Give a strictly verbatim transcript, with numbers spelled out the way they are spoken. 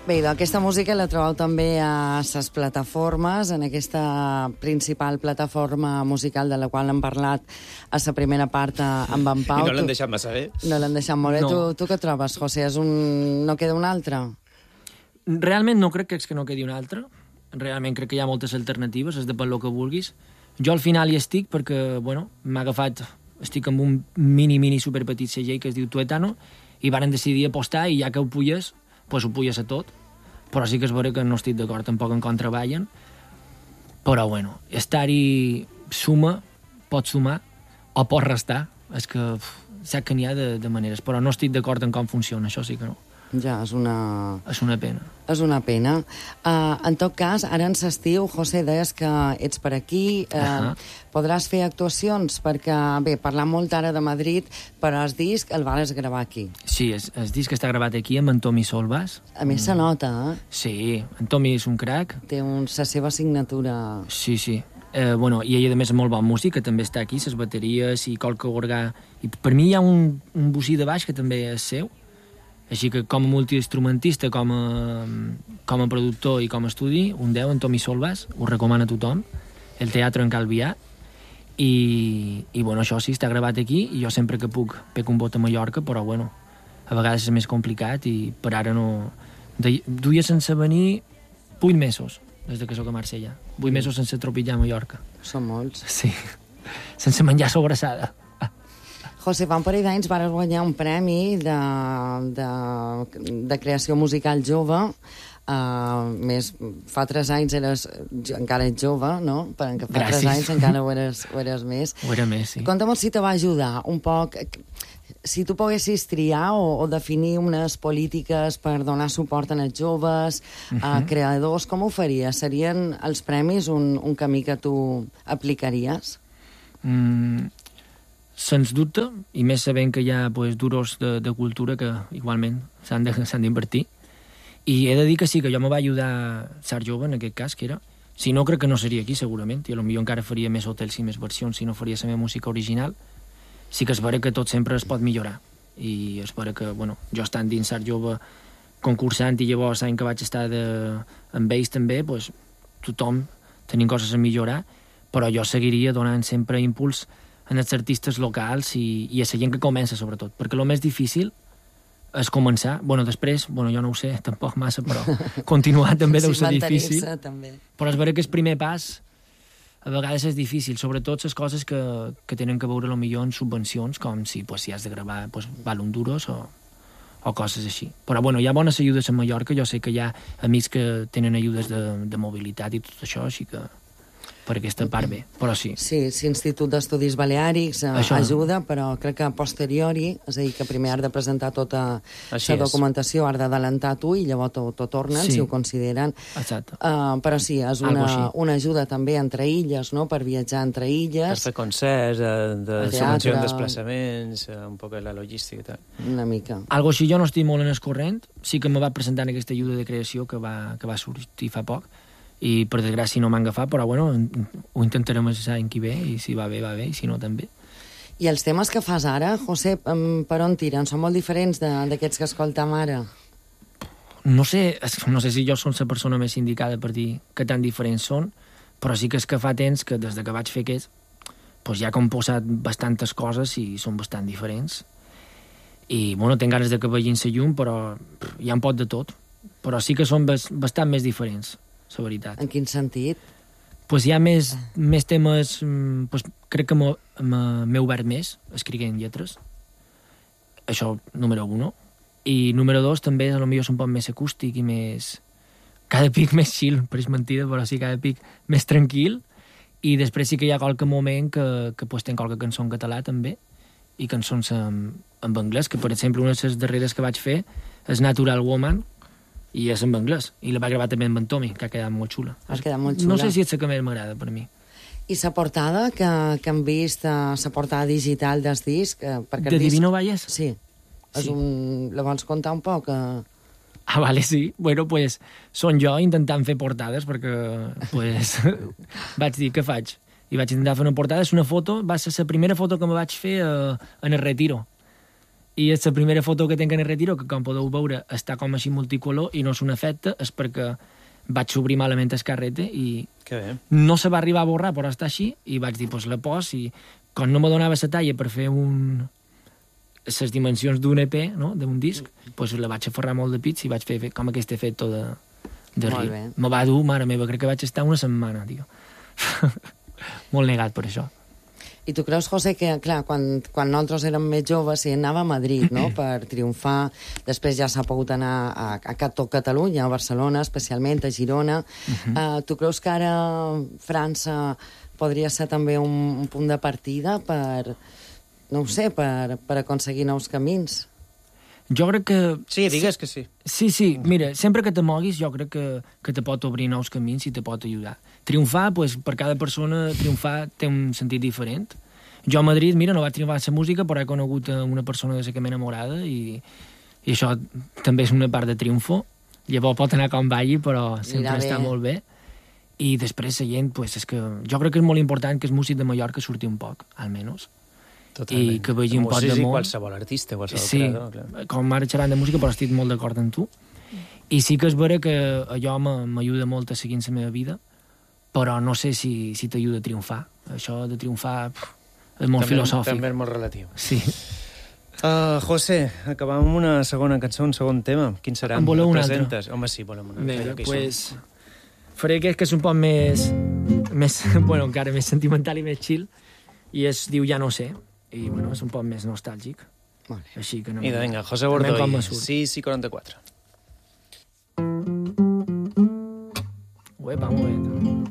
Bé, aquesta música la trobeu també a les plataformes, en aquesta principal plataforma musical de la qual hem parlat a la primera part amb en Pau. I no l'han deixat massa bé. No l'han deixat molt bé. No. Tu, tu què trobes, José? És un... No queda un altre? Realment no crec que és que no quedi un altre. Realment crec que hi ha moltes alternatives, has de per lo que vulguis. Jo al final hi estic perquè, bueno, m'ha agafat... Estic amb un mini, mini superpetit segell que es diu Tuetano i varen decidir apostar i ja que ho pulles, pues ho pulles a tot. Però sí que és vera que no estic d'acord tampoc en com treballen. Però, bueno, estar-hi suma, pot sumar o pot restar. És que uf, sap que n'hi ha de, de maneres, però no estic d'acord en com funciona, això sí que no. Ja, és una... És una pena. És una pena. Uh, en tot cas, ara en l'estiu, José, deies que ets per aquí, uh, Uh-huh. podràs fer actuacions, perquè, bé, parlant molt ara de Madrid, però el disc el vas gravar aquí. Sí, el, el disc està gravat aquí amb en Tomi Solvas. A més, mm. se nota, eh? Sí, en Tomi és un crac. Té un, la seva signatura... Sí, sí. Eh, bueno, i ell, a més, és molt bon músic, que també està aquí, les bateries i qualque orgà. I per mi hi ha un, un bocí de baix que també és seu. Així que, com a multiinstrumentista, com a, com a productor i com a estudi, un deu, en Tomi Solvas, ho recomana a tothom. El teatre en Calvià. I, i, bueno, això sí, està gravat aquí, i jo sempre que puc pec un bot a Mallorca, però, bueno, a vegades és més complicat i per ara no... De, duia sense venir vuit mesos, des de que soc a Marsella. Vuit mesos sense tropillar a Mallorca. Són molts. Sí, sense menjar sobrassada. José, fa un parell d'anys vas guanyar un premi de, de, de creació musical jove. Uh, més, fa tres anys eres, encara ets jove, no? Perquè fa Gràcies. tres anys encara ho eres, ho eres més. Ho era més, sí. Conta'm si te va ajudar un poc... Si tu poguessis triar o, o definir unes polítiques per donar suport als joves, uh -huh. a creadors, com ho faries? Serien els premis un, un camí que tu aplicaries? Mm, sens dubte, i més sabent que hi ha pues, duros de, de cultura que igualment s'han d'invertir. I he de dir que sí, que jo me va ajudar ser jove, en aquest cas, que era... Si no, crec que no seria aquí, segurament, i potser encara faria més hotels i més versions si no faria la meva música original. Sí que és vera que tot sempre es pot millorar. I és vera que, bueno, jo estant dins ser jove concursant i llavors l'any que vaig estar de, amb ells també, pues, tothom tenim coses a millorar, però jo seguiria donant sempre impuls en els artistes locals i, i a la gent que comença, sobretot, perquè el més difícil és començar. Bueno, després, bueno, jo no ho sé, tampoc massa, però continuar també deu ser difícil. També. Però és vera que el primer pas a vegades és difícil, sobretot les coses que, que tenen que veure potser en subvencions, com si, pues, si has de gravar pues, balonduros o, o coses així. Però bueno, hi ha bones ajudes a Mallorca, jo sé que hi ha amics que tenen ajudes de, de mobilitat i tot això, així que per aquesta part bé, però sí. Sí, l'Institut d'Estudis Baleàrics eh, ajuda, però crec que a posteriori, és a dir, que primer has de presentar tota la documentació, has d'adelantar tu i llavors t'ho tornen, sí. Si ho consideren. Exacte. Uh, però sí, és una, una ajuda també entre illes, no?, per viatjar entre illes. Per fer concerts, de, de subvenció en desplaçaments, un poc la logística i tal. Una mica. Algo així jo no estic molt en el corrent, sí que me va presentar en aquesta ajuda de creació que va, que va sortir fa poc, i per desgràcia no m'han agafat, però bueno, ho intentarem l'any que ve, i si va bé, va bé, i si no també. I els temes que fas ara, José, per on tiren? Són molt diferents d'aquests que escoltam ara? No sé, no sé si jo som la persona més indicada per dir que tan diferents són, però sí que és que fa temps que des que vaig fer aquest doncs ja he composat bastantes coses i són bastant diferents. I, bueno, tinc ganes de que vegin la llum, però hi ha un pot de tot. Però sí que són bastant més diferents, la veritat. En quin sentit? Pues hi ha més, més temes... Pues crec que m'he obert més escrivint lletres. Això, número uno. I número dos, també, potser és un poc més acústic i més... Cada pic més chill, però és mentida, però sí, cada pic més tranquil. I després sí que hi ha qualque moment que, que pues, tenc qualque cançó en català, també, i cançons en, en anglès, que, per exemple, una de les darreres que vaig fer és Natural Woman, i és en anglès, i la va gravar també amb en Tomi, que ha quedat molt xula. Ha quedat molt xula. No sé si és la que més m'agrada per mi. I la portada que, que hem vist, la portada digital del disc... De disc... Divino Valles? Sí. És sí. Un... La vols contar un poc? Ah, vale, sí. Bueno, pues, són jo intentant fer portades, perquè, pues, vaig dir, què faig? I vaig intentar fer una portada, és una foto, va ser la primera foto que me vaig fer eh, en el Retiro. I és la primera foto que tinc en el retiro, que com podeu veure està com així multicolor i no és un efecte, és perquè vaig obrir malament el carrete i que bé. No se va arribar a borrar, però està així, i vaig dir, pues la pos, i quan no me donava la talla per fer un... les dimensions d'un E P, no?, d'un disc, pues la vaig aferrar molt de pits i vaig fer com aquest efecte de, de Molt riu. bé. Me va dur, mare meva, crec que vaig estar una setmana, tio. Molt negat per això. I tu creus, José, que, clar, quan, quan nosaltres érem més joves i anava a Madrid, no?, per triomfar, després ja s'ha pogut anar a, a tot Catalunya, a Barcelona, especialment, a Girona. Uh-huh. uh, tu creus que ara França podria ser també un, un punt de partida per, no ho sé, per, per aconseguir nous camins? Jo crec que... Sí, digues que sí. Sí, sí, mira, sempre que te moguis jo crec que, que te pot obrir nous camins i te pot ajudar. Triomfar, pues, per cada persona, triomfar té un sentit diferent. Jo a Madrid, mira, no vaig triomfar la música, però he conegut una persona de la que m'he enamorada i, i això també és una part de triomfo. Llavors pot anar com balli, però sempre Mira està bé. molt bé. I després la gent, pues, és que jo crec que és molt important que el músic de Mallorca surti un poc, almenys. Totalment. I que vegi un pot de món. Qualsevol artista, qualsevol Sí, creador, clar. com ara xerrant de música, però estic molt d'acord amb tu. I sí que és vera que allò m- m'ajuda molt a seguir en la meva vida, però no sé si, si t'ajuda a triomfar. Això de triomfar pff, és molt també, filosòfic. També és molt relatiu. Sí. Uh, José, acabam amb una segona cançó, un segon tema. Quin serà? En voleu El un altre? presentes? Home, sí, volem un altre. Vinga, ja que hi pues, som. faré aquest que és un poc més, més, bueno, encara més sentimental i més chill, i es diu Ja no sé, i bueno, és un poc més nostàlgic. Molt bé. Així que no I vinga, José També Bordó, com me surt. sis i quaranta-quatre. Uepa, un moment.